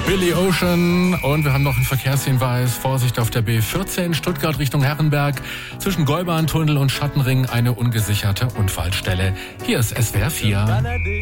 Billy Ocean und wir haben noch einen Verkehrshinweis. Vorsicht auf der B14 Stuttgart Richtung Herrenberg. Zwischen Gäubahntunnel und Schattenring eine ungesicherte Unfallstelle. Hier ist SWR 4.